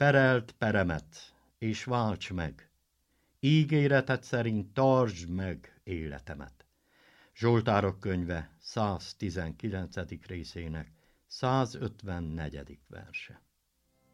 perelt peremet, és válts meg, ígéreted szerint tartsd meg életemet. Zsoltárok könyve 119. részének 154. verse.